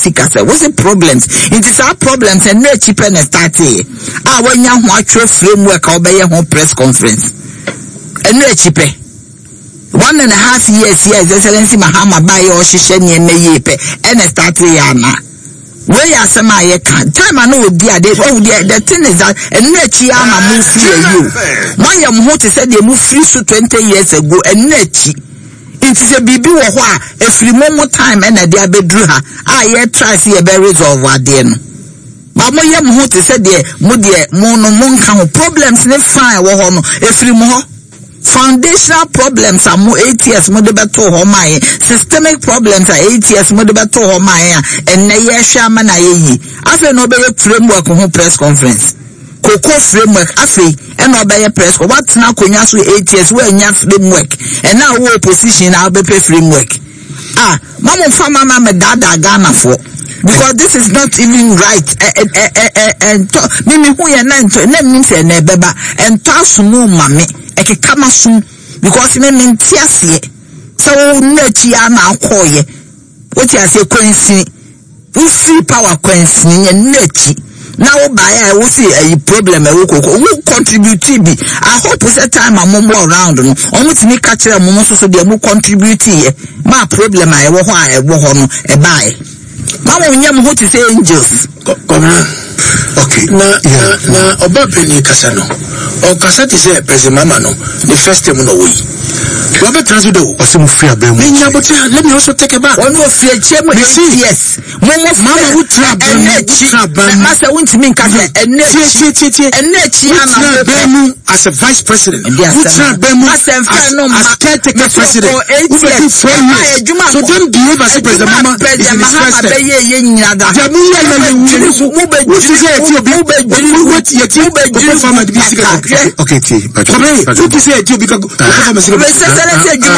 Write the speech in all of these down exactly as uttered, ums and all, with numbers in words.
Sikasa, what's the problems? It is our problems and no cheaper than start here. Ah, when you want your framework, I'll buy your home press conference. And no cheaper. One and a half years, yes, Excellency Mahama by your Shishani and Meyepe, and a start here. Where you are some time I know dear, they oh dear, the thing is that and no chiama move free you. My young host said they moved free to twenty years ago and no chi. It is a baby or what if we more time and a dear bedruha. I yet try see a berries of what then. But my young host said there, Mudia, mono monka problems ne fine or if we more. Foundational problems are more eight years more debato homai. Systemic problems are eight years more debato homai. And na ye shaman aye. After no be framework on press conference. Coco framework afi and no be press. What's now konyasu eight years we nya framework. And now we opposition now be framework. Ah, mama fama mama dada Ghana for. Because this is not even right. And mimi who ya na nto na means na beba and to sumu mame eke kama sum because me mentiasie so na chia na akoye what you say kwensi we free power kwensi na chi na wo buy I will see a problem e wo koko who contribute bi I hope say time amom around no omo timi ka kire amom so so de mo contribute here ma problem I wo ho a e wo ho no e buy mama unyam ho to say angels okay na yeah. na na obapeni kasano o kasati say president mama no the first time no we Robert Transvido osim fear be mo let me also take a back one of fear chemo yes mama mama who trap and master won't mean ka and and and as a vice president who trap be mo as caretaker president who be four years so don't behave as president mama president mama be ye nyada okay T but you say you because you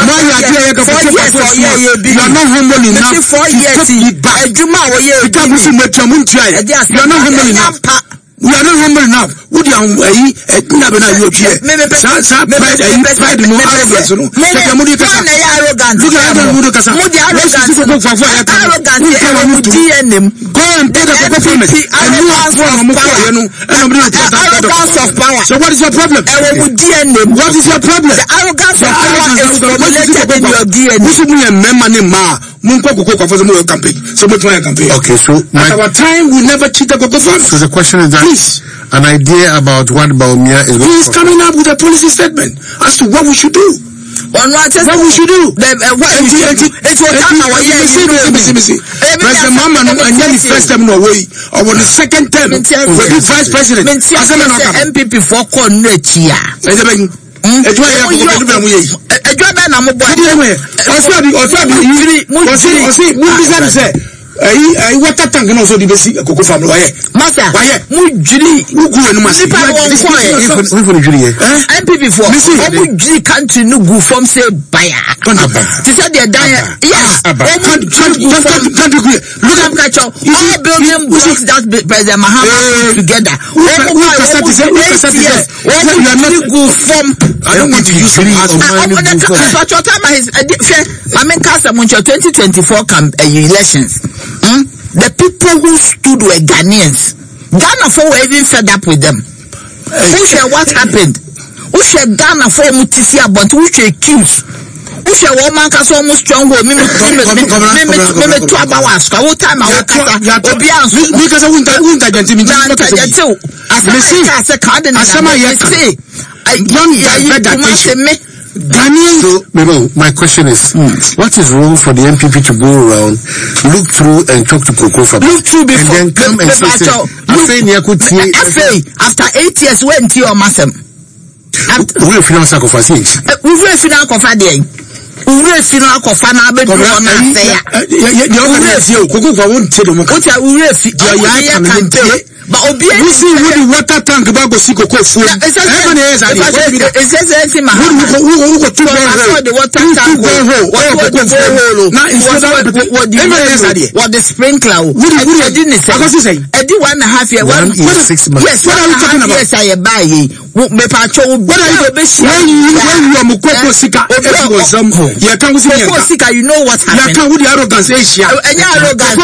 are not humble enough four years ejuma wo ye you are not humble enough we are not humble enough would you ayi na be na you here sa pride pride no arrogance no take mo di kasa arrogant look at that mo di kasa mo di arrogant arrogant D N M go and pay the government and you are from mo for you no arrogance of power so what is your problem D N M what is your problem the arrogance of power is formulated in your D N M we should be a member name ma mun ko ko ko for mo campaign so mo try campaign okay so at our time we never cheat the government so the question is that please, an idea about what Baumia is he is coming up with a policy statement as to what we should do. Well, what we should do? The, uh, what it was time our year. President Mama no and first time no way. Or the second term, we do vice president. M P P for Conrechia. Ejwa ya ko ko do mu yi ejwa ba na mo bo oso abi oso abi oso oso mu bisa say ayi ayi water tank na so di besi koko family waye master waye mu jiri mu gu enu master we for jiri M P P for mu jiri country no gu from say baya to say the dan yes country look at catch all building blocks that President Mahama put together we are not go from I don't want to use it as but your time is I mean cast twenty twenty-four elections. Hmm? The people who stood were Ghanaians. Ghana for were even fed up with them. Who share what happened? Who share Ghana for Mutisia, but who share kills? Who share woman cast almost strong home? Mimi mimi two hours. What time I work at Obiansu? Because I wouldn't I wouldn't identify. As I say, as a cardinal, I say, I don't me. Ghanaian. So, Memo, my question is, mm. what is wrong for the M P P to go around, look through and talk to Coco Fabio, look through before, and then come and say, say after eight years, when to your massam? We will finance sacrifice. We will finance sacrifice. We will finance sacrifice. We will finance sacrifice. But Obian we see with the water tank about go see Coco food. Everyone is at it. It says anything Mahama. Who who go to the water tank? What the hole? Now instead of what the what the sprinkler? I didn't say. I did one and a half year. One six months. Yes. What are we talking about? Yes, I buy ye. Me pacho. What are you? When you when you are Mukoko Sika, everyone was some. You can't see. Mukoko Sika, you know what happened. You can't with the arrogance. Any arrogance.